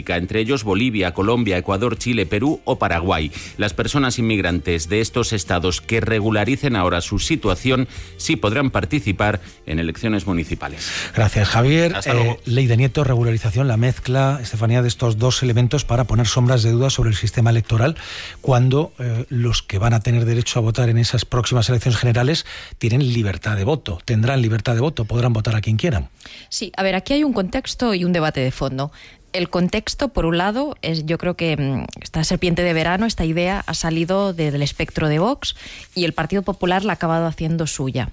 América, entre ellos Bolivia, Colombia, Ecuador, Chile, Perú o Paraguay. Las personas inmigrantes de estos estados que regularicen ahora su situación sí podrán participar en elecciones municipales. Gracias, Javier. Hasta luego. Ley de Nieto, regularización, la mezcla, Estefanía, de estos dos elementos para poner sombras de duda sobre el sistema electoral cuando los que van a tener derecho a votar en esas próximas elecciones generales tienen libertad de voto, tendrán libertad de voto, podrán votar a quien quieran. Sí, a ver, aquí hay un contexto y un debate de fondo. El contexto, por un lado, es, yo creo que esta serpiente de verano, esta idea ha salido del espectro de Vox y el Partido Popular la ha acabado haciendo suya.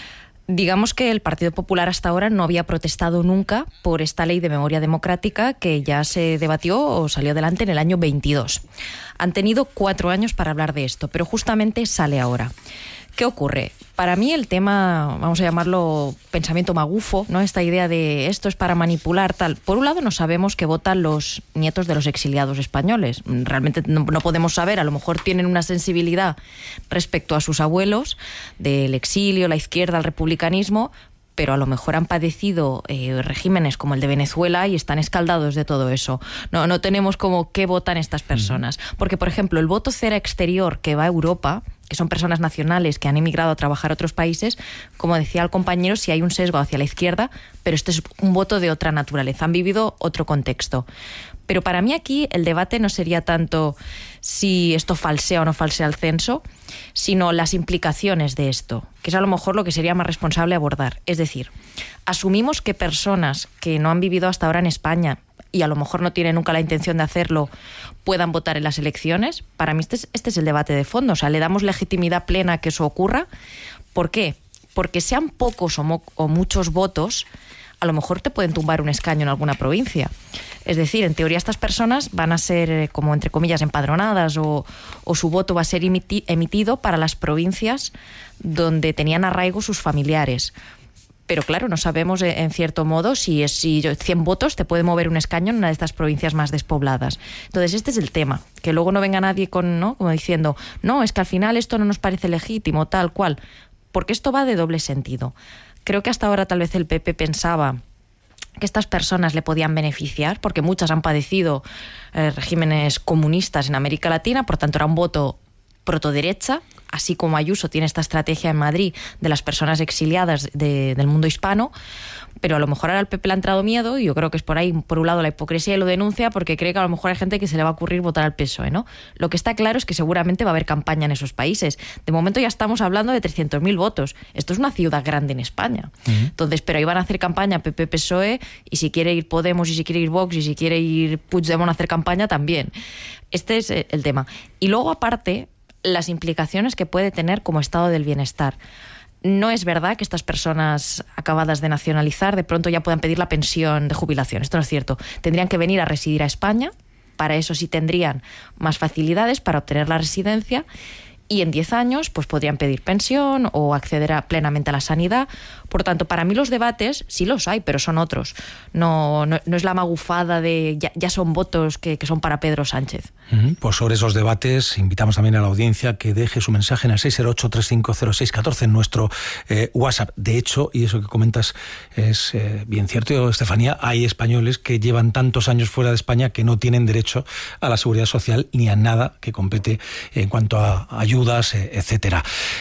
Digamos que el Partido Popular hasta ahora no había protestado nunca por esta ley de memoria democrática que ya se debatió o salió adelante en el año 22. Han tenido 4 años para hablar de esto, pero justamente sale ahora. ¿Qué ocurre? Para mí el tema, vamos a llamarlo pensamiento magufo, ¿no? Esta idea de esto es para manipular, tal. Por un lado no sabemos qué votan los nietos de los exiliados españoles. Realmente no podemos saber, a lo mejor tienen una sensibilidad respecto a sus abuelos del exilio, la izquierda, el republicanismo, pero a lo mejor han padecido regímenes como el de Venezuela y están escaldados de todo eso. No tenemos como qué votan estas personas. Porque, por ejemplo, el voto cera exterior que va a Europa, que son personas nacionales que han emigrado a trabajar a otros países, como decía el compañero, si hay un sesgo hacia la izquierda, pero este es un voto de otra naturaleza, han vivido otro contexto. Pero para mí aquí el debate no sería tanto si esto falsea o no falsea el censo, sino las implicaciones de esto, que es a lo mejor lo que sería más responsable abordar. Es decir, asumimos que personas que no han vivido hasta ahora en España y a lo mejor no tienen nunca la intención de hacerlo, puedan votar en las elecciones. Para mí este es el debate de fondo. O sea, le damos legitimidad plena a que eso ocurra. ¿Por qué? Porque sean pocos o muchos votos, a lo mejor te pueden tumbar un escaño en alguna provincia. Es decir, en teoría estas personas van a ser, como entre comillas, empadronadas o su voto va a ser emitido para las provincias donde tenían arraigo sus familiares. Pero claro, no sabemos en cierto modo si 100 votos te puede mover un escaño en una de estas provincias más despobladas. Entonces este es el tema, que luego no venga nadie como diciendo, no, es que al final esto no nos parece legítimo, tal cual, porque esto va de doble sentido. Creo que hasta ahora tal vez el PP pensaba que estas personas le podían beneficiar, porque muchas han padecido regímenes comunistas en América Latina, por tanto era un voto protoderecha, así como Ayuso tiene esta estrategia en Madrid de las personas exiliadas del mundo hispano, pero a lo mejor ahora al PP le ha entrado miedo y yo creo que es por ahí, por un lado, la hipocresía y lo denuncia porque cree que a lo mejor hay gente que se le va a ocurrir votar al PSOE, ¿no? Lo que está claro es que seguramente va a haber campaña en esos países. De momento ya estamos hablando de 300.000 votos. Esto es una ciudad grande en España. Entonces, pero ahí van a hacer campaña PP-PSOE y si quiere ir Podemos y si quiere ir Vox y si quiere ir Puigdemont a hacer campaña también. Este es el tema. Y luego, aparte, las implicaciones que puede tener como estado del bienestar. No es verdad que estas personas acabadas de nacionalizar de pronto ya puedan pedir la pensión de jubilación. Esto no es cierto. Tendrían que venir a residir a España. Para eso sí tendrían más facilidades para obtener la residencia. Y en 10 años pues podrían pedir pensión o acceder plenamente a la sanidad. Por tanto, para mí los debates sí los hay, pero son otros. No es la magufada de ya son votos que son para Pedro Sánchez. Pues sobre esos debates invitamos también a la audiencia que deje su mensaje en el 608-350614 en nuestro WhatsApp. De hecho, y eso que comentas es bien cierto, Estefanía, hay españoles que llevan tantos años fuera de España que no tienen derecho a la seguridad social ni a nada que compete en cuanto a ayudas, etcétera.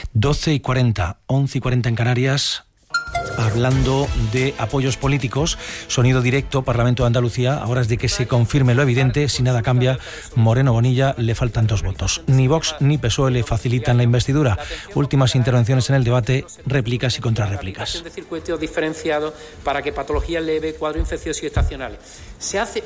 12:40, 11:40 en Canarias. Hablando de apoyos políticos, sonido directo, Parlamento de Andalucía, a horas de que se confirme lo evidente, si nada cambia, Moreno Bonilla le faltan 2 votos. Ni Vox ni PSOE le facilitan la investidura. Últimas intervenciones en el debate, réplicas y contrarréplicas. De circuitos diferenciados para que patologías leves, cuadros infecciosos y estacionales. Se hace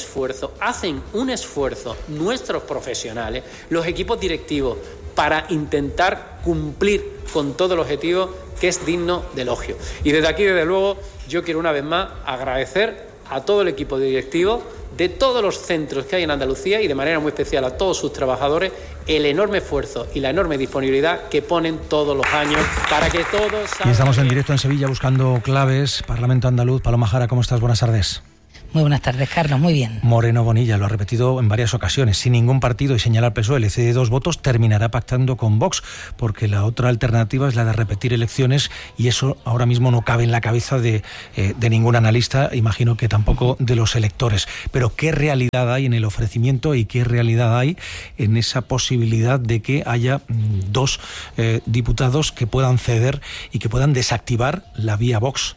hacen un esfuerzo nuestros profesionales, los equipos directivos, para intentar cumplir con todo el objetivo que es digno de elogio. Y desde aquí, desde luego, yo quiero una vez más agradecer a todo el equipo directivo de todos los centros que hay en Andalucía y de manera muy especial a todos sus trabajadores el enorme esfuerzo y la enorme disponibilidad que ponen todos los años para que todos... Y estamos en directo en Sevilla buscando claves. Parlamento andaluz. Paloma Jara, ¿cómo estás? Buenas tardes. Muy buenas tardes, Carlos. Muy bien. Moreno Bonilla lo ha repetido en varias ocasiones. Sin ningún partido, y señala al PSOE, le cede 2 votos, terminará pactando con Vox, porque la otra alternativa es la de repetir elecciones, y eso ahora mismo no cabe en la cabeza de ningún analista, imagino que tampoco de los electores. Pero ¿qué realidad hay en el ofrecimiento y qué realidad hay en esa posibilidad de que haya 2 diputados que puedan ceder y que puedan desactivar la vía Vox?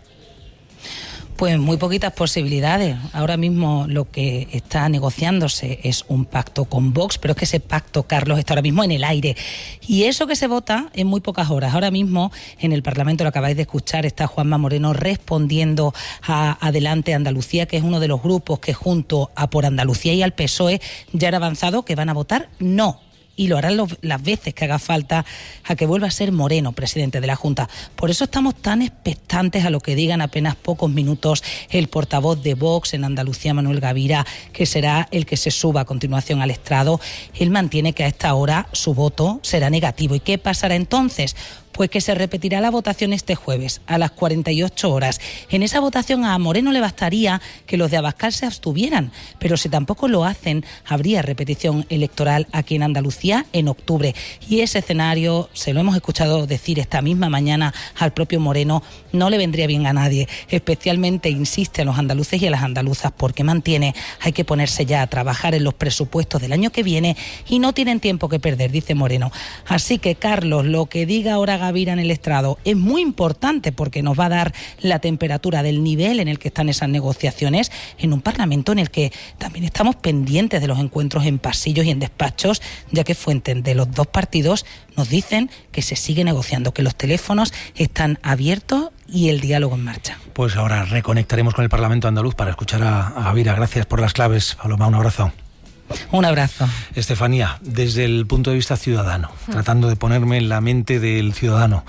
Pues muy poquitas posibilidades. Ahora mismo lo que está negociándose es un pacto con Vox, pero es que ese pacto, Carlos, está ahora mismo en el aire. Y eso que se vota en muy pocas horas. Ahora mismo en el Parlamento, lo acabáis de escuchar, está Juanma Moreno respondiendo a Adelante Andalucía, que es uno de los grupos que junto a Por Andalucía y al PSOE ya han avanzado que van a votar no. Y lo harán las veces que haga falta a que vuelva a ser Moreno presidente de la Junta. Por eso estamos tan expectantes a lo que digan apenas pocos minutos el portavoz de Vox en Andalucía, Manuel Gavira, que será el que se suba a continuación al estrado. Él mantiene que a esta hora su voto será negativo. ¿Y qué pasará entonces? Pues que se repetirá la votación este jueves a las 48 horas. En esa votación a Moreno le bastaría que los de Abascal se abstuvieran, pero si tampoco lo hacen, habría repetición electoral aquí en Andalucía en octubre. Y ese escenario, se lo hemos escuchado decir esta misma mañana al propio Moreno, no le vendría bien a nadie. Especialmente insiste a los andaluces y a las andaluzas, porque mantiene, hay que ponerse ya a trabajar en los presupuestos del año que viene y no tienen tiempo que perder, dice Moreno. Así que, Carlos, lo que diga ahora Gavira en el estrado es muy importante, porque nos va a dar la temperatura del nivel en el que están esas negociaciones en un Parlamento en el que también estamos pendientes de los encuentros en pasillos y en despachos, ya que fuentes de los 2 partidos nos dicen que se sigue negociando, que los teléfonos están abiertos y el diálogo en marcha. Pues ahora reconectaremos con el Parlamento andaluz para escuchar a Gavira. Gracias por las claves, Paloma, un abrazo. Un abrazo. Estefanía, desde el punto de vista ciudadano, tratando de ponerme en la mente del ciudadano,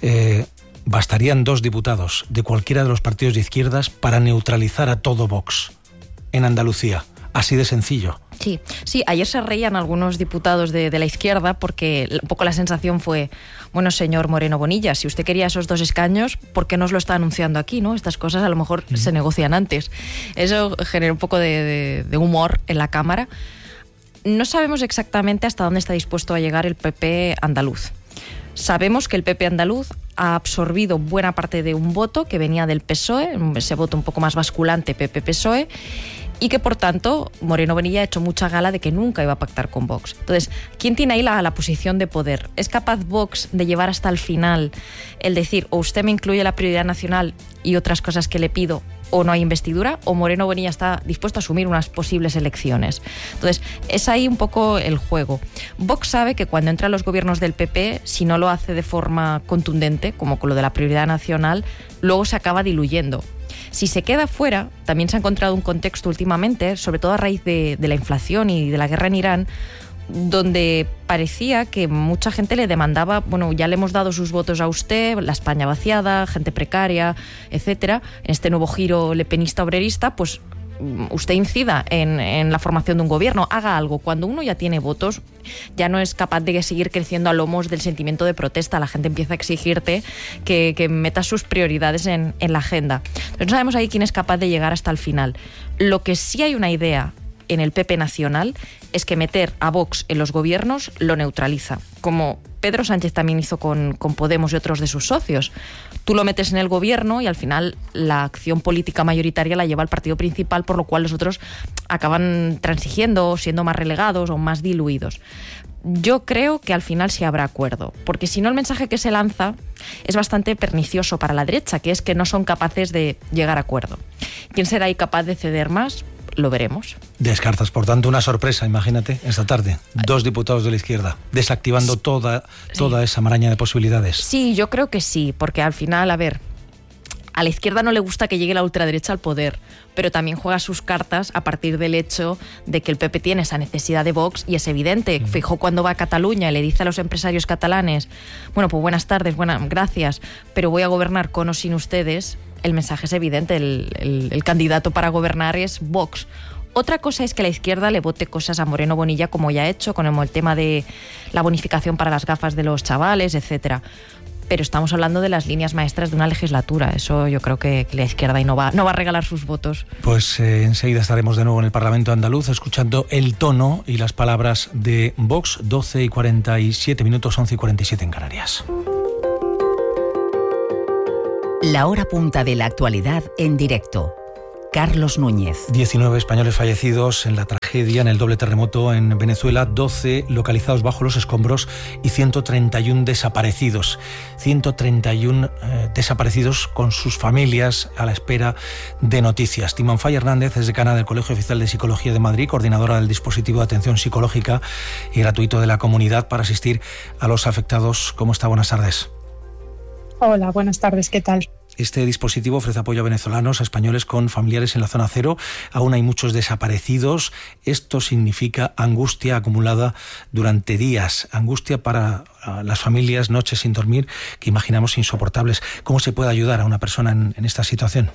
bastarían 2 diputados de cualquiera de los partidos de izquierdas para neutralizar a todo Vox en Andalucía. Así de sencillo. Sí, ayer se reían algunos diputados de la izquierda, porque un poco la sensación fue, bueno, señor Moreno Bonilla, si usted quería esos 2 escaños, ¿por qué nos lo está anunciando aquí, no? Estas cosas a lo mejor se negocian antes. Eso genera un poco de humor en la Cámara. No sabemos exactamente hasta dónde está dispuesto a llegar el PP andaluz. Sabemos que el PP andaluz ha absorbido buena parte de un voto que venía del PSOE, ese voto un poco más basculante PP-PSOE, y que, por tanto, Moreno Bonilla ha hecho mucha gala de que nunca iba a pactar con Vox. Entonces, ¿quién tiene ahí la posición de poder? ¿Es capaz Vox de llevar hasta el final el decir, o usted me incluye la prioridad nacional y otras cosas que le pido, o no hay investidura, o Moreno Bonilla está dispuesto a asumir unas posibles elecciones? Entonces, es ahí un poco el juego. Vox sabe que cuando entra a los gobiernos del PP, si no lo hace de forma contundente, como con lo de la prioridad nacional, luego se acaba diluyendo. Si se queda fuera, también se ha encontrado un contexto últimamente, sobre todo a raíz de la inflación y de la guerra en Irán, donde parecía que mucha gente le demandaba, bueno, ya le hemos dado sus votos a usted, la España vaciada, gente precaria, etcétera, en este nuevo giro lepenista obrerista, pues usted incida en la formación de un gobierno, haga algo. Cuando uno ya tiene votos, ya no es capaz de seguir creciendo a lomos del sentimiento de protesta. La gente empieza a exigirte que metas sus prioridades en la agenda. Entonces no sabemos ahí quién es capaz de llegar hasta el final. Lo que sí hay una idea en el PP nacional es que meter a Vox en los gobiernos lo neutraliza, como Pedro Sánchez también hizo con Podemos y otros de sus socios. Tú lo metes en el gobierno y al final la acción política mayoritaria la lleva el partido principal, por lo cual los otros acaban transigiendo, siendo más relegados o más diluidos. Yo creo que al final sí habrá acuerdo, porque si no el mensaje que se lanza es bastante pernicioso para la derecha, que es que no son capaces de llegar a acuerdo. ¿Quién será ahí capaz de ceder más? Lo veremos. Descartas, por tanto, una sorpresa, imagínate, esta tarde. 2 diputados de la izquierda, desactivando toda esa maraña de posibilidades. Sí, yo creo que sí, porque al final, a ver, a la izquierda no le gusta que llegue la ultraderecha al poder, pero también juega sus cartas a partir del hecho de que el PP tiene esa necesidad de Vox y es evidente. Feijóo cuando va a Cataluña y le dice a los empresarios catalanes, bueno, pues buenas tardes, gracias, pero voy a gobernar con o sin ustedes. El mensaje es evidente, el candidato para gobernar es Vox. Otra cosa es que la izquierda le vote cosas a Moreno Bonilla, como ya ha hecho, con el tema de la bonificación para las gafas de los chavales, etcétera. pero estamos hablando de las líneas maestras de una legislatura. Eso yo creo que la izquierda no va a regalar sus votos. Pues enseguida estaremos de nuevo en el Parlamento andaluz escuchando el tono y las palabras de Vox. 12:47 minutos, 11:47 en Canarias. La hora punta de la actualidad en directo. Carlos Núñez. 19 españoles fallecidos en la tragedia, en el doble terremoto en Venezuela, 12 localizados bajo los escombros y 131 desaparecidos. 131 desaparecidos con sus familias a la espera de noticias. Timanfaya Hernández es decana del Colegio Oficial de Psicología de Madrid, coordinadora del dispositivo de atención psicológica y gratuito de la comunidad para asistir a los afectados. ¿Cómo está? Buenas tardes. Hola, buenas tardes, ¿qué tal? Este dispositivo ofrece apoyo a venezolanos, a españoles con familiares en la zona cero. Aún hay muchos desaparecidos. Esto significa angustia acumulada durante días. Angustia para las familias, noches sin dormir, que imaginamos insoportables. ¿Cómo se puede ayudar a una persona en esta situación?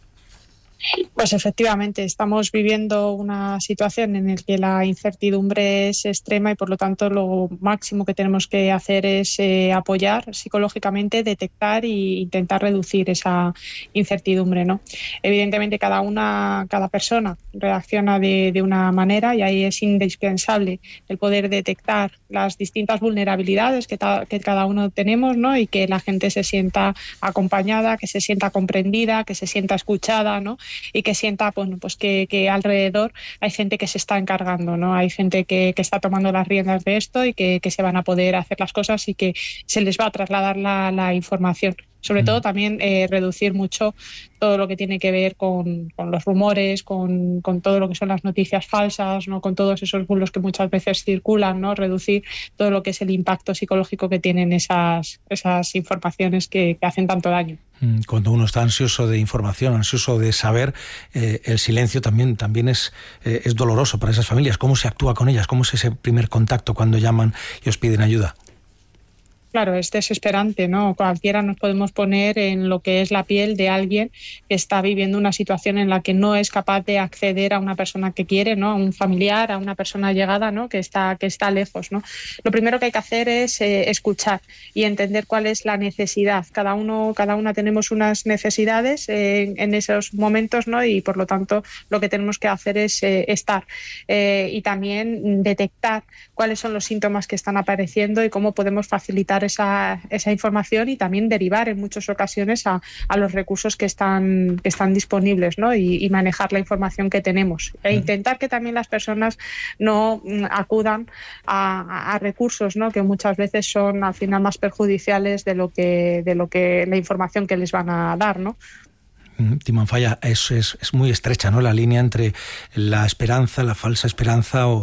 Pues efectivamente, estamos viviendo una situación en la que la incertidumbre es extrema y por lo tanto lo máximo que tenemos que hacer es apoyar psicológicamente, detectar e intentar reducir esa incertidumbre, ¿no? Evidentemente cada persona reacciona de una manera y ahí es indispensable el poder detectar las distintas vulnerabilidades que cada uno tenemos, ¿no? Y que la gente se sienta acompañada, que se sienta comprendida, que se sienta escuchada, ¿no? Y que sienta pues que alrededor hay gente que se está encargando, ¿no? Hay gente que está tomando las riendas de esto y que se van a poder hacer las cosas y que se les va a trasladar la información. Sobre todo también reducir mucho todo lo que tiene que ver con los rumores, con todo lo que son las noticias falsas, ¿no? Con todos esos bulos que muchas veces circulan, ¿no? Reducir todo lo que es el impacto psicológico que tienen esas informaciones que hacen tanto daño. Cuando uno está ansioso de información, ansioso de saber, el silencio también es doloroso para esas familias. ¿Cómo se actúa con ellas? ¿Cómo es ese primer contacto cuando llaman y os piden ayuda? Claro, es desesperante, ¿no? Cualquiera nos podemos poner en lo que es la piel de alguien que está viviendo una situación en la que no es capaz de acceder a una persona que quiere, ¿no? A un familiar, a una persona allegada, ¿no? Que está lejos, ¿no? Lo primero que hay que hacer es escuchar y entender cuál es la necesidad. Cada una tenemos unas necesidades en esos momentos, ¿no? Y por lo tanto lo que tenemos que hacer es estar y también detectar cuáles son los síntomas que están apareciendo y cómo podemos facilitar esa información y también derivar en muchas ocasiones a los recursos que están disponibles, ¿no? Y manejar la información que tenemos e intentar que también las personas no acudan a recursos, ¿no? Que muchas veces son al final más perjudiciales de lo que la información que les van a dar, ¿no? Timanfaya, es muy estrecha, ¿no? La línea entre la esperanza, la falsa esperanza o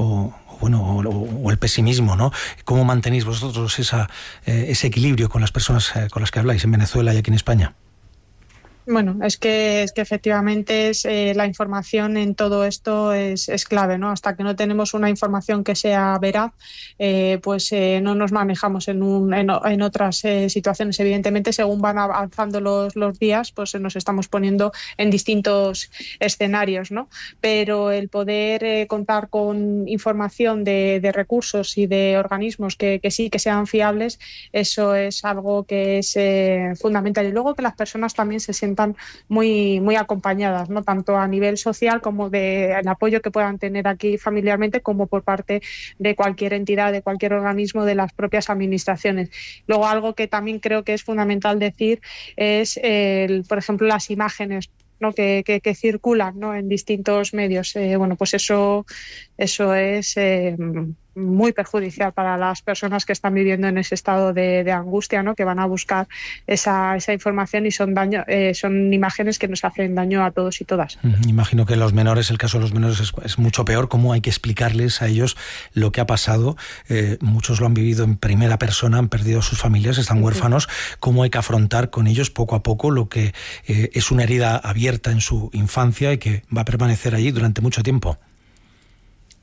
el pesimismo, ¿no? ¿Cómo mantenéis vosotros ese equilibrio con las personas con las que habláis en Venezuela y aquí en España? Bueno, es que efectivamente la información en todo esto es clave, ¿no? Hasta que no tenemos una información que sea veraz, no nos manejamos en otras situaciones. Evidentemente, según van avanzando los días, pues nos estamos poniendo en distintos escenarios, ¿no? Pero el poder contar con información de recursos y de organismos que sean fiables, eso es algo que es fundamental. Y luego que las personas también se sientan muy, muy acompañadas, ¿no? Tanto a nivel social como del apoyo que puedan tener aquí familiarmente, como por parte de cualquier entidad, de cualquier organismo, de las propias administraciones. Luego, algo que también creo que es fundamental decir es, por ejemplo, las imágenes, ¿no? que circulan, ¿no? En distintos medios. Pues eso es muy perjudicial para las personas que están viviendo en ese estado de angustia, ¿no? Que van a buscar esa información y son imágenes que nos hacen daño a todos y todas. Imagino que el caso de los menores es mucho peor. ¿Cómo hay que explicarles a ellos lo que ha pasado? Muchos lo han vivido en primera persona, han perdido sus familias, están huérfanos. ¿Cómo hay que afrontar con ellos poco a poco lo que es una herida abierta en su infancia y que va a permanecer allí durante mucho tiempo?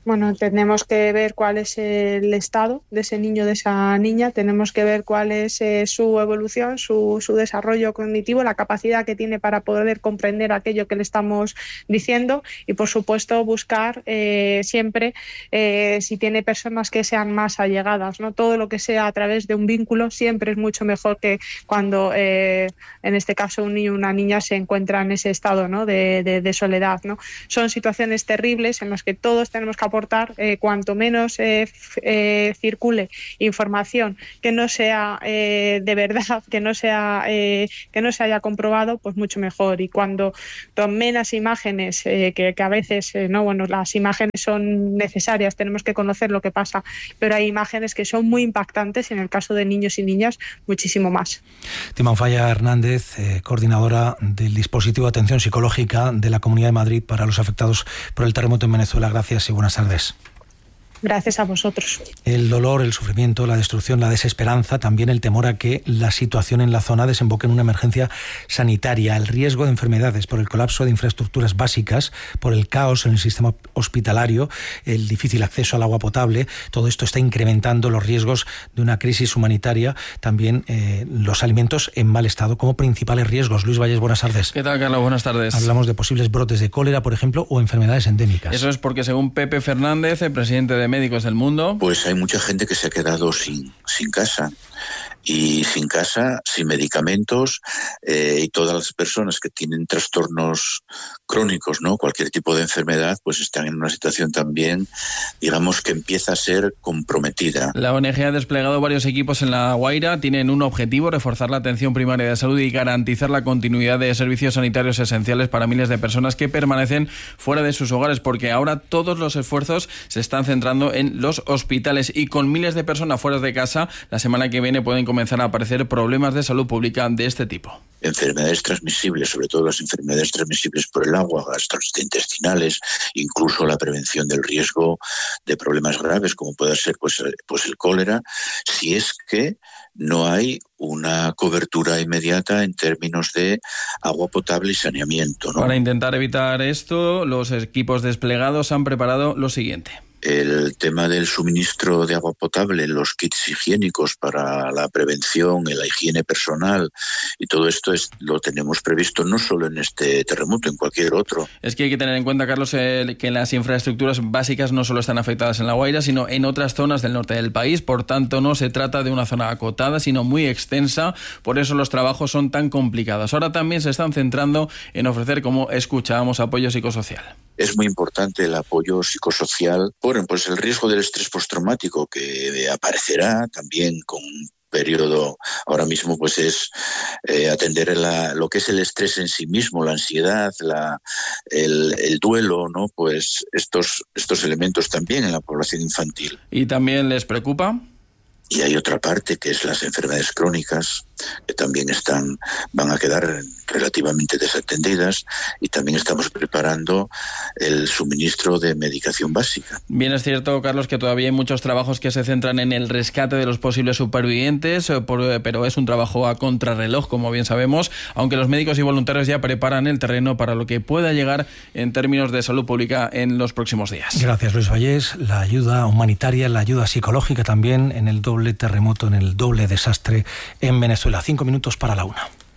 Bueno, tenemos que ver cuál es el estado de ese niño, de esa niña, tenemos que ver cuál es su evolución, su desarrollo cognitivo, la capacidad que tiene para poder comprender aquello que le estamos diciendo y, por supuesto, buscar siempre si tiene personas que sean más allegadas, ¿no? Todo lo que sea a través de un vínculo siempre es mucho mejor que cuando, en este caso, un niño o una niña se encuentra en ese estado, ¿no? de soledad, ¿no? Son situaciones terribles en las que todos tenemos que aportar cuanto menos circule información que no sea de verdad, que no se haya comprobado, pues mucho mejor. Y cuando menos imágenes, que a veces las imágenes son necesarias, tenemos que conocer lo que pasa, pero hay imágenes que son muy impactantes, en el caso de niños y niñas muchísimo más. Timanfaya Hernández, coordinadora del dispositivo de atención psicológica de la Comunidad de Madrid para los afectados por el terremoto en Venezuela. Gracias y buenas tardes. Gracias a vosotros. El dolor, el sufrimiento, la destrucción, la desesperanza, también el temor a que la situación en la zona desemboque en una emergencia sanitaria, el riesgo de enfermedades por el colapso de infraestructuras básicas, por el caos en el sistema hospitalario, el difícil acceso al agua potable, todo esto está incrementando los riesgos de una crisis humanitaria, también los alimentos en mal estado como principales riesgos. Luis Valles, buenas tardes. ¿Qué tal, Carlos? Buenas tardes. Hablamos de posibles brotes de cólera, por ejemplo, o enfermedades endémicas. Eso es porque, según Pepe Fernández, el presidente de Médicos del Mundo, pues hay mucha gente que se ha quedado sin casa. Y sin casa, sin medicamentos, y todas las personas que tienen trastornos crónicos, ¿no? Cualquier tipo de enfermedad, pues están en una situación también, digamos, que empieza a ser comprometida. La ONG ha desplegado varios equipos en La Guaira. Tienen un objetivo: reforzar la atención primaria de salud y garantizar la continuidad de servicios sanitarios esenciales para miles de personas que permanecen fuera de sus hogares, porque ahora todos los esfuerzos se están centrando en los hospitales, y con miles de personas fuera de casa, la semana que viene pueden comenzar a aparecer problemas de salud pública de este tipo. Enfermedades transmisibles, sobre todo las enfermedades transmisibles por el agua, gastrointestinales, incluso la prevención del riesgo de problemas graves como puede ser pues el cólera, si es que no hay una cobertura inmediata en términos de agua potable y saneamiento, ¿no? Para intentar evitar esto, los equipos desplegados han preparado lo siguiente. El tema del suministro de agua potable, los kits higiénicos para la prevención, la higiene personal, y todo esto lo tenemos previsto no solo en este terremoto, en cualquier otro. Es que hay que tener en cuenta, Carlos, que las infraestructuras básicas no solo están afectadas en La Guaira, sino en otras zonas del norte del país. Por tanto, no se trata de una zona acotada, sino muy extensa. Por eso los trabajos son tan complicados. Ahora también se están centrando en ofrecer, como escuchábamos, apoyo psicosocial. Es muy importante el apoyo psicosocial por pues el riesgo del estrés postraumático que aparecerá también con un periodo. Ahora mismo pues es atender lo que es el estrés en sí mismo, la ansiedad, el duelo, ¿no? Pues estos elementos también en la población infantil. ¿Y también les preocupa? Y hay otra parte que es las enfermedades crónicas, que también van a quedar relativamente desatendidas, y también estamos preparando el suministro de medicación básica. Bien, es cierto, Carlos, que todavía hay muchos trabajos que se centran en el rescate de los posibles supervivientes, pero es un trabajo a contrarreloj, como bien sabemos, aunque los médicos y voluntarios ya preparan el terreno para lo que pueda llegar en términos de salud pública en los próximos días. Gracias, Luis Vallés. La ayuda humanitaria, la ayuda psicológica también en el doble terremoto, en el doble desastre en Venezuela. 5 minutos para la 1.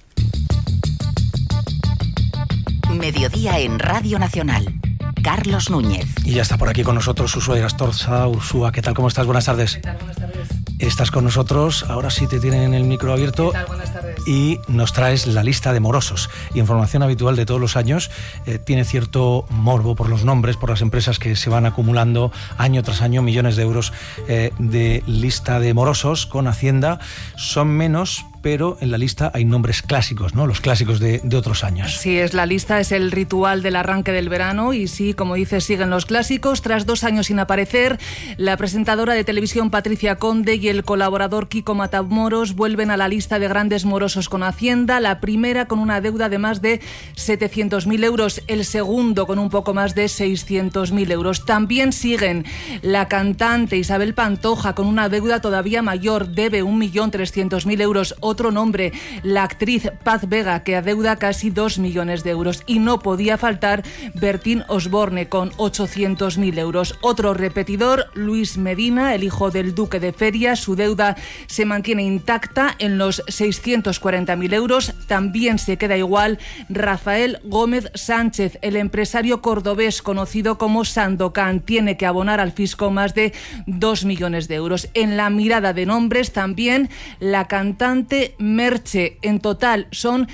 Mediodía en Radio Nacional. Carlos Núñez. Y ya está por aquí con nosotros Ursúa Irastorza. Ursúa, ¿qué tal? ¿Cómo estás? Buenas tardes. ¿Qué tal? Buenas tardes. Estás con nosotros, ahora sí te tienen el micro abierto. ¿Qué tal? Buenas tardes. Y nos traes la lista de morosos. Información habitual de todos los años. Tiene cierto morbo por los nombres, por las empresas que se van acumulando año tras año millones de euros de lista de morosos con Hacienda. Son menos, pero en la lista hay nombres clásicos, ¿no? Los clásicos de otros años. Sí, la lista es el ritual del arranque del verano y sí, como dices, siguen los clásicos. Tras 2 años sin aparecer, la presentadora de televisión Patricia Conde y el colaborador Kiko Matamoros vuelven a la lista de grandes morosos con Hacienda. La primera con una deuda de más de 700.000 euros, el segundo con un poco más de 600.000 euros. También siguen la cantante Isabel Pantoja con una deuda todavía mayor, debe 1.300.000 euros. otro nombre, la actriz Paz Vega, que adeuda casi 2 millones de euros. Y no podía faltar Bertín Osborne, con 800.000 euros. Otro repetidor, Luis Medina, el hijo del duque de Feria. Su deuda se mantiene intacta en los 640.000 euros. También se queda igual Rafael Gómez Sánchez, el empresario cordobés conocido como Sandokan. Tiene que abonar al fisco más de 2 millones de euros. En la mirada de nombres también la cantante Merche. En total son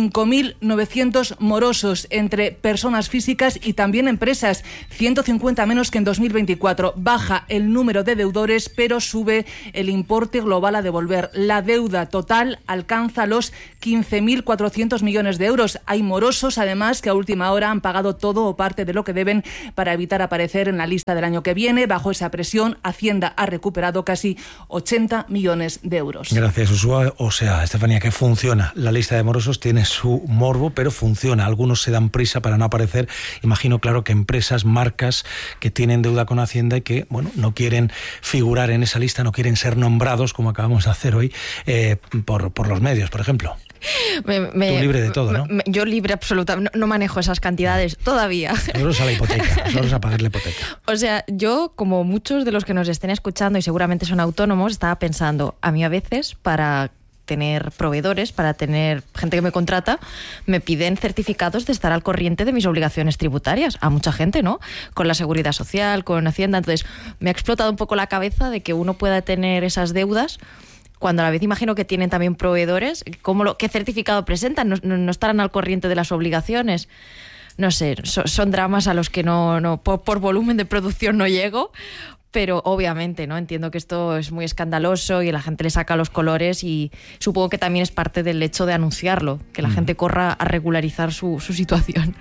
5.900 morosos entre personas físicas y también empresas. 150 menos que en 2024. Baja el número de deudores, pero sube el importe global a devolver. La deuda total alcanza los 15.400 millones de euros. Hay morosos, además, que a última hora han pagado todo o parte de lo que deben para evitar aparecer en la lista del año que viene. Bajo esa presión, Hacienda ha recuperado casi 80 millones de euros. Gracias, Ursúa. O sea, Estefanía, que funciona. La lista de morosos tiene su morbo, pero funciona. Algunos se dan prisa para no aparecer. Imagino, claro, que empresas, marcas que tienen deuda con Hacienda y que, bueno, no quieren figurar en esa lista, no quieren ser nombrados, como acabamos de hacer hoy, por los medios, por ejemplo. Tú libre de todo, ¿no? Yo libre absolutamente, no manejo esas cantidades todavía. Nosotros a la hipoteca, nosotros a pagar la hipoteca. O sea, yo, como muchos de los que nos estén escuchando y seguramente son autónomos, estaba pensando, a mí a veces para tener proveedores, para tener gente que me contrata, me piden certificados de estar al corriente de mis obligaciones tributarias. A mucha gente, ¿no? Con la Seguridad Social, con Hacienda. Entonces, me ha explotado un poco la cabeza de que uno pueda tener esas deudas cuando a la vez imagino que tienen también proveedores. ¿Qué certificado presentan? ¿No estarán al corriente de las obligaciones? No sé, son dramas a los que no por volumen de producción no llego, pero obviamente, ¿no? Entiendo que esto es muy escandaloso y la gente le saca los colores y supongo que también es parte del hecho de anunciarlo, que la gente corra a regularizar su situación.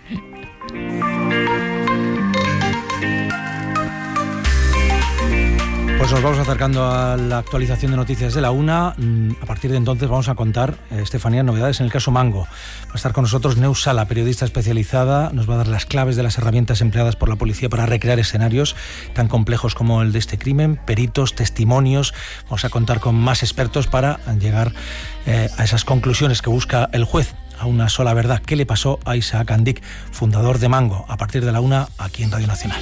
Pues nos vamos acercando a la actualización de noticias de la una. A partir de entonces vamos a contar, Estefanía, novedades en el caso Mango. Va a estar con nosotros Neus Sala, periodista especializada. Nos va a dar las claves de las herramientas empleadas por la policía para recrear escenarios tan complejos como el de este crimen, peritos, testimonios. Vamos a contar con más expertos para llegar a esas conclusiones que busca el juez, a una sola verdad. ¿Qué le pasó a Isaac Andic, fundador de Mango? A partir de la una, aquí en Radio Nacional.